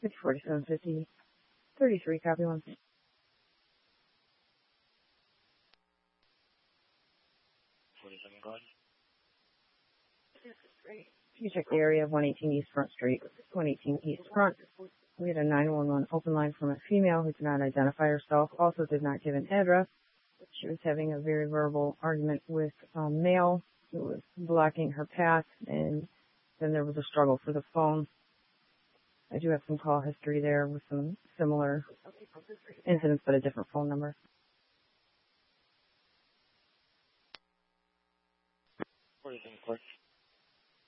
4750, 33, copy one. You check the area of 118 East Front Street, 118 East Front. We had a 911 open line from a female who did not identify herself, also did not give an address. She was having a very verbal argument with a male who was blocking her path, and then there was a struggle for the phone. I do have some call history there with some similar incidents, but a different phone number. What do you think, Clark?